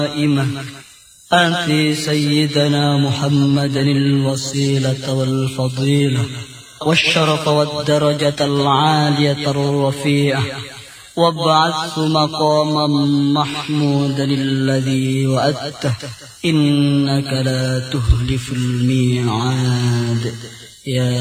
آت سيدنا محمدا الوسيلة والفضيلة والشرف والدرجة العالية الرفيعة، وابعثه مقاما محمودا الذي وعدته، إنك لا تخلف الميعاد. يا